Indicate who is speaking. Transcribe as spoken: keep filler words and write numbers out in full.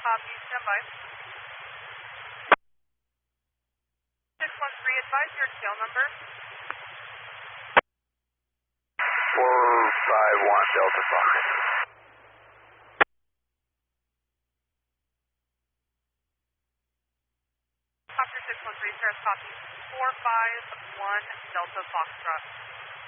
Speaker 1: copy, stand by. six one three, advise your tail number.
Speaker 2: four five one Delta Fox.
Speaker 1: Copter six one three, Sarah's copy. four five one Delta Foxtrot.